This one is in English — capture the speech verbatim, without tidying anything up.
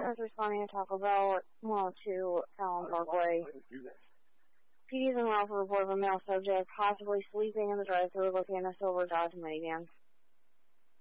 is responding to Taco Bell at one oh two Fallon Parkway. P D's in route for report of a male subject possibly sleeping in the drive-thru located in a silver Dodge minivan.